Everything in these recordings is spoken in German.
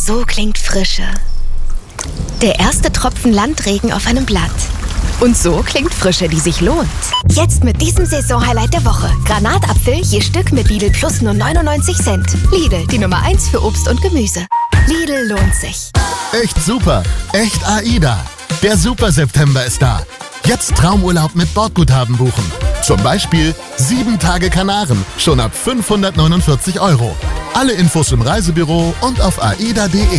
So klingt Frische. Der erste Tropfen Landregen auf einem Blatt. Und so klingt Frische, die sich lohnt. Jetzt mit diesem Saisonhighlight der Woche. Granatapfel je Stück mit Lidl Plus nur 99 Cent. Lidl, die Nummer 1 für Obst und Gemüse. Lidl lohnt sich. Echt super. Echt AIDA. Der Super September ist da. Jetzt Traumurlaub mit Bordguthaben buchen. Zum Beispiel 7 Tage Kanaren, schon ab 549 €. Alle Infos im Reisebüro und auf aida.de.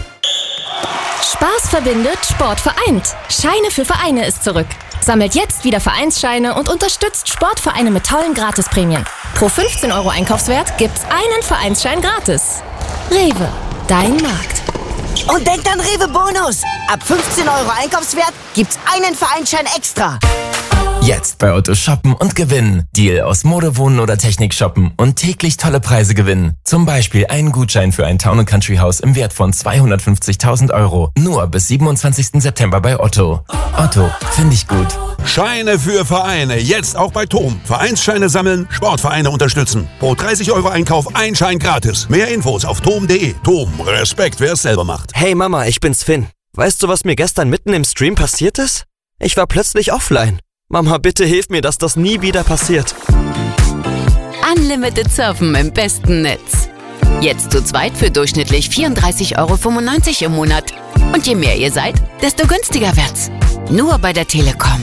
Spaß verbindet, Sport vereint. Scheine für Vereine ist zurück. Sammelt jetzt wieder Vereinsscheine und unterstützt Sportvereine mit tollen Gratisprämien. Pro 15 € Einkaufswert gibt's einen Vereinsschein gratis. Rewe, dein Markt. Und denkt an Rewe Bonus. Ab 15 € Einkaufswert gibt's einen Vereinsschein extra. Jetzt bei Otto shoppen und gewinnen. Deal aus Mode, Wohnen oder Technik shoppen und täglich tolle Preise gewinnen. Zum Beispiel einen Gutschein für ein Town & Country Haus im Wert von 250.000 €. Nur bis 27. September bei Otto. Otto, finde ich gut. Scheine für Vereine. Jetzt auch bei TOM. Vereinsscheine sammeln, Sportvereine unterstützen. Pro 30 € Einkauf ein Schein gratis. Mehr Infos auf tom.de. TOM, Respekt, wer es selber macht. Hey Mama, ich bin's Finn. Weißt du, was mir gestern mitten im Stream passiert ist? Ich war plötzlich offline. Mama, bitte hilf mir, dass das nie wieder passiert. Unlimited Surfen im besten Netz. Jetzt zu zweit für durchschnittlich 34,95 € im Monat. Und je mehr ihr seid, desto günstiger wird's. Nur bei der Telekom.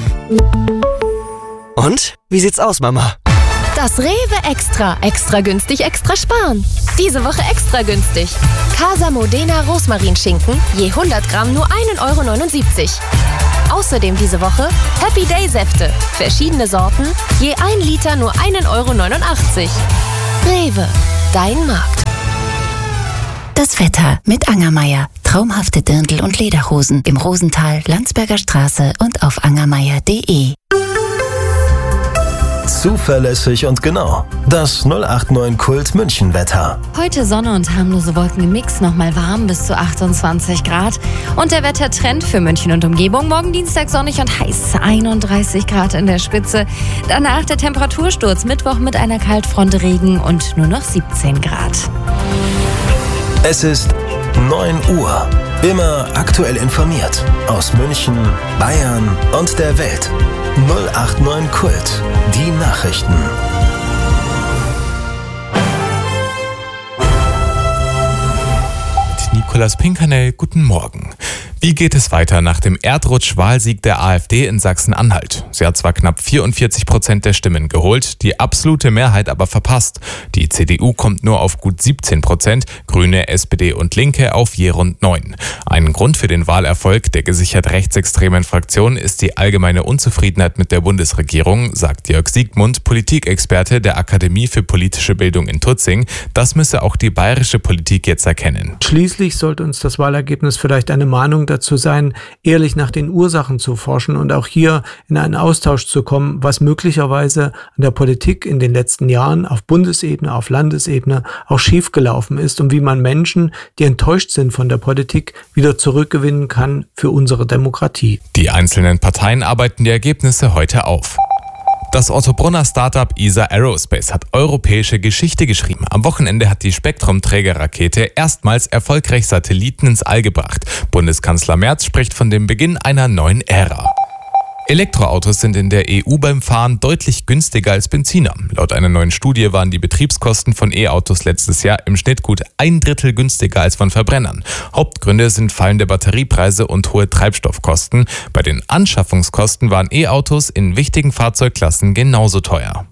Und? Wie sieht's aus, Mama? Das Rewe Extra. Extra günstig, extra sparen. Diese Woche extra günstig. Casa Modena Rosmarinschinken, je 100 Gramm nur 1,79 €. Außerdem diese Woche Happy Day Säfte. Verschiedene Sorten, je 1 Liter nur 1,89 €. Rewe, dein Markt. Das Wetter mit Angermeier. Traumhafte Dirndl und Lederhosen im Rosental, Landsberger Straße und auf angermeier.de. Zuverlässig und genau. Das 089 Kult München Wetter. Heute Sonne und harmlose Wolken im Mix, nochmal warm bis zu 28 Grad. Und der Wettertrend für München und Umgebung. Morgen Dienstag sonnig und heiß, 31 Grad in der Spitze. Danach der Temperatursturz, Mittwoch mit einer Kaltfront Regen und nur noch 17 Grad. Es ist 9 Uhr. Immer aktuell informiert. Aus München, Bayern und der Welt. 089 Kult. Die Nachrichten. Mit Nicolas Pinkernell, guten Morgen. Wie geht es weiter nach dem Erdrutsch-Wahlsieg der AfD in Sachsen-Anhalt? Sie hat zwar knapp 44% der Stimmen geholt, die absolute Mehrheit aber verpasst. Die CDU kommt nur auf gut 17%, Grüne, SPD und Linke auf je rund 9%. Ein Grund für den Wahlerfolg der gesichert rechtsextremen Fraktion ist die allgemeine Unzufriedenheit mit der Bundesregierung, sagt Jörg Siegmund, Politikexperte der Akademie für politische Bildung in Tutzing. Das müsse auch die bayerische Politik jetzt erkennen. Schließlich sollte uns das Wahlergebnis vielleicht eine Mahnung dazu sein, ehrlich nach den Ursachen zu forschen und auch hier in einen Austausch zu kommen, was möglicherweise an der Politik in den letzten Jahren auf Bundesebene, auf Landesebene auch schiefgelaufen ist und wie man Menschen, die enttäuscht sind von der Politik, wieder zurückgewinnen kann für unsere Demokratie. Die einzelnen Parteien arbeiten die Ergebnisse heute auf. Das Ottobrunner Startup ESA Aerospace hat europäische Geschichte geschrieben. Am Wochenende hat die Spektrum-Trägerrakete erstmals erfolgreich Satelliten ins All gebracht. Bundeskanzler Merz spricht von dem Beginn einer neuen Ära. Elektroautos sind in der EU beim Fahren deutlich günstiger als Benziner. Laut einer neuen Studie waren die Betriebskosten von E-Autos letztes Jahr im Schnitt gut 1/3 günstiger als von Verbrennern. Hauptgründe sind fallende Batteriepreise und hohe Treibstoffkosten. Bei den Anschaffungskosten waren E-Autos in wichtigen Fahrzeugklassen genauso teuer.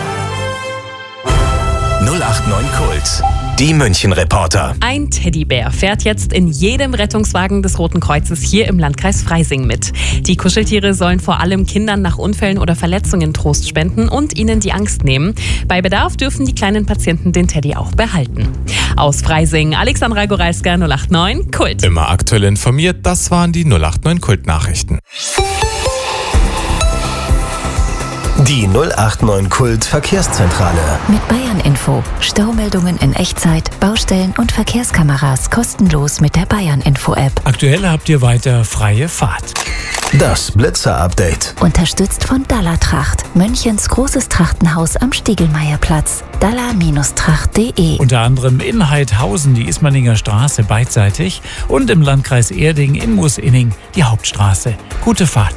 089 Kult. Die München-Reporter. Ein Teddybär fährt jetzt in jedem Rettungswagen des Roten Kreuzes hier im Landkreis Freising mit. Die Kuscheltiere sollen vor allem Kindern nach Unfällen oder Verletzungen Trost spenden und ihnen die Angst nehmen. Bei Bedarf dürfen die kleinen Patienten den Teddy auch behalten. Aus Freising, Alexandra Goralska, 089 Kult. Immer aktuell informiert, das waren die 089 Kult-Nachrichten. Die 089 Kult Verkehrszentrale. Mit Bayern Info. Staumeldungen in Echtzeit, Baustellen und Verkehrskameras kostenlos mit der Bayern Info App. Aktuell habt ihr weiter freie Fahrt. Das Blitzer-Update. Unterstützt von Dalla-Tracht. Münchens großes Trachtenhaus am Stiegelmeierplatz. dalla-tracht.de. Unter anderem in Heidhausen die Ismaninger Straße beidseitig und im Landkreis Erding in Moosinning die Hauptstraße. Gute Fahrt.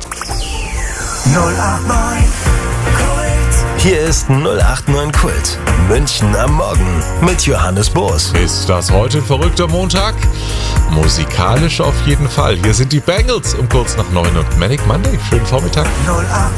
089 Kult. Hier ist 089 Kult. München am Morgen mit Johannes Boos. Ist das heute ein verrückter Montag? Musikalisch auf jeden Fall. Hier sind die Bangles um kurz nach 9 und Manic Monday. Schönen Vormittag. 089